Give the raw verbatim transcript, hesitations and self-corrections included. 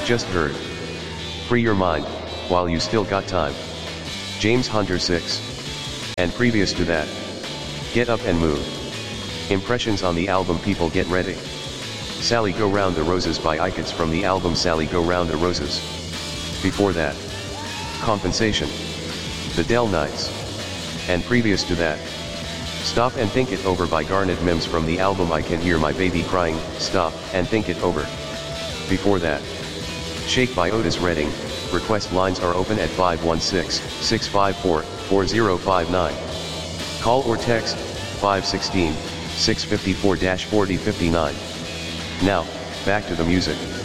just heard. Free your mind, while you still got time. James Hunter six. And previous to that. Get Up and Move. Impressions on the album People Get Ready. Sally Go Round the Roses by Icons from the album Sally Go Round the Roses. Before that. Compensation. The Dell Knights. And previous to that. Stop and Think It Over by Garnet Mims from the album I Can Hear My Baby Crying, Stop and Think It Over. Before that. Shake by Otis Redding. Request lines are open at five one six, six five four, four zero five nine. Call or text, five one six, six five four, four zero five nine. Now, back to the music.